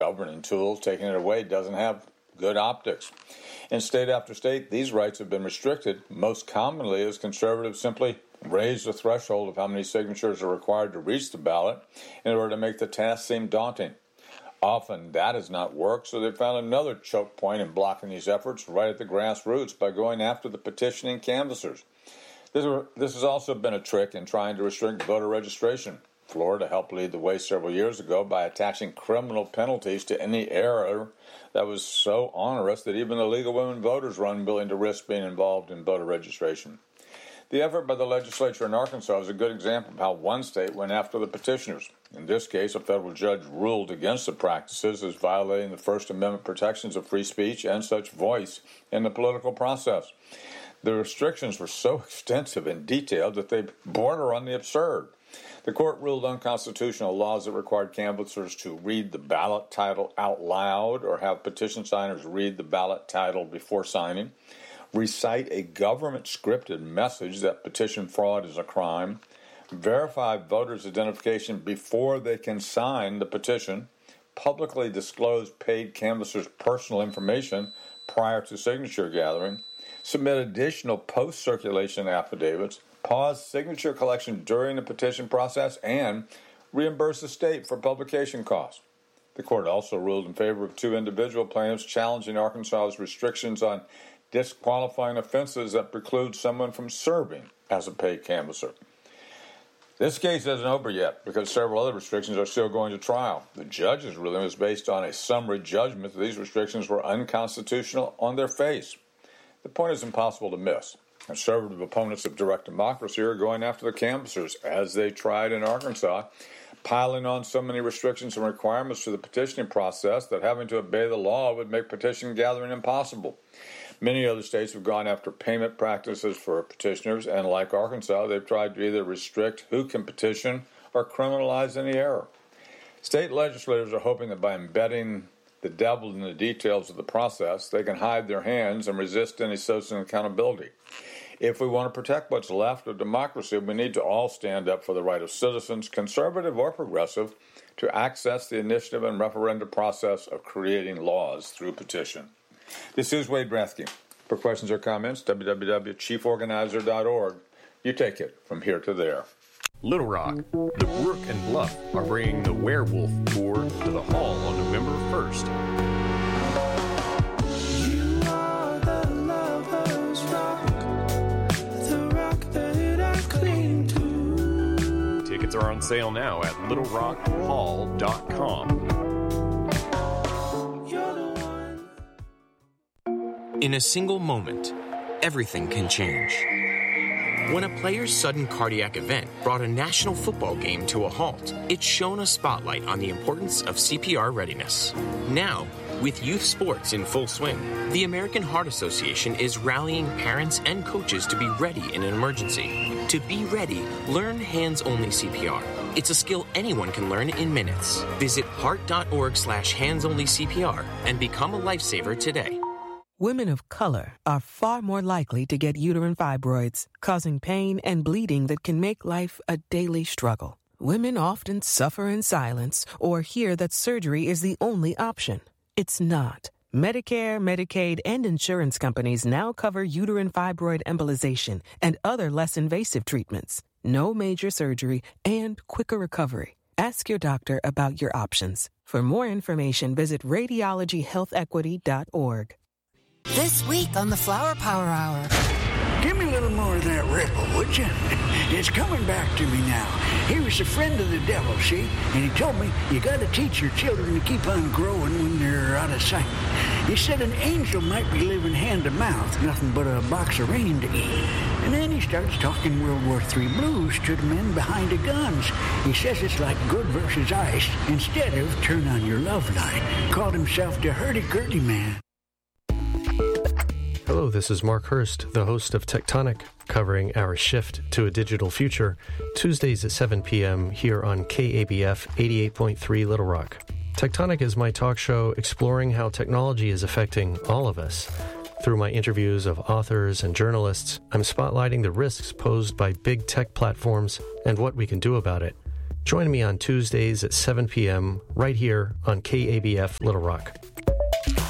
governing tools, taking it away doesn't have good optics. In state after state, these rights have been restricted, most commonly as conservatives simply raise the threshold of how many signatures are required to reach the ballot in order to make the task seem daunting. Often that has not worked, so they've found another choke point in blocking these efforts right at the grassroots by going after the petitioning canvassers. This has also been a trick in trying to restrict voter registration. Florida helped lead the way several years ago by attaching criminal penalties to any error that was so onerous that even the League of Women Voters were unwilling to risk being involved in voter registration. The effort by the legislature in Arkansas is a good example of how one state went after the petitioners. In this case, a federal judge ruled against the practices as violating the First Amendment protections of free speech and such voice in the political process. The restrictions were so extensive and detailed that they border on the absurd. The court ruled unconstitutional laws that required canvassers to read the ballot title out loud or have petition signers read the ballot title before signing, recite a government-scripted message that petition fraud is a crime, verify voters' identification before they can sign the petition, publicly disclose paid canvassers' personal information prior to signature gathering, submit additional post-circulation affidavits, pause signature collection during the petition process, and reimburse the state for publication costs. The court also ruled in favor of two individual plaintiffs challenging Arkansas's restrictions on disqualifying offenses that preclude someone from serving as a paid canvasser. This case isn't over yet because several other restrictions are still going to trial. The judge's ruling was based on a summary judgment that these restrictions were unconstitutional on their face. The point is impossible to miss. Conservative opponents of direct democracy are going after the canvassers, as they tried in Arkansas, piling on so many restrictions and requirements to the petitioning process that having to obey the law would make petition gathering impossible. Many other states have gone after payment practices for petitioners, and like Arkansas, they've tried to either restrict who can petition or criminalize any error. State legislators are hoping that by embedding the devil in the details of the process, they can hide their hands and resist any social accountability. If we want to protect what's left of democracy, we need to all stand up for the right of citizens, conservative or progressive, to access the initiative and referendum process of creating laws through petition. This is Wade Rathke. For questions or comments, www.chieforganizer.org. You take it from here to there. Little Rock, the Brook and Bluff are bringing the Werewolf Tour to the Hall on November 1st. You are the lover's rock, the rock that I cling to. Tickets are on sale now at littlerockhall.com. In a single moment, everything can change. When a player's sudden cardiac event brought a national football game to a halt, it shone a spotlight on the importance of CPR readiness. Now, with youth sports in full swing, the American Heart Association is rallying parents and coaches to be ready in an emergency. To be ready, learn hands-only CPR. It's a skill anyone can learn in minutes. Visit heart.org/hands-only-CPR and become a lifesaver today. Women of color are far more likely to get uterine fibroids, causing pain and bleeding that can make life a daily struggle. Women often suffer in silence or hear that surgery is the only option. It's not. Medicare, Medicaid, and insurance companies now cover uterine fibroid embolization and other less invasive treatments. No major surgery and quicker recovery. Ask your doctor about your options. For more information, visit radiologyhealthequity.org. This week on the Flower Power Hour. Give me a little more of that ripple, would you? It's coming back to me now. He was a friend of the devil, see? And he told me you got to teach your children to keep on growing when they're out of sight. He said an angel might be living hand to mouth, nothing but a box of rain to eat. And then he starts talking World War III blues to the men behind the guns. He says it's like good versus ice instead of turn on your love light. Called himself the hurdy-gurdy man. Hello, this is Mark Hurst, the host of Tectonic, covering our shift to a digital future, Tuesdays at 7 p.m. here on KABF 88.3 Little Rock. Tectonic is my talk show exploring how technology is affecting all of us. Through my interviews of authors and journalists, I'm spotlighting the risks posed by big tech platforms and what we can do about it. Join me on Tuesdays at 7 p.m. right here on KABF Little Rock.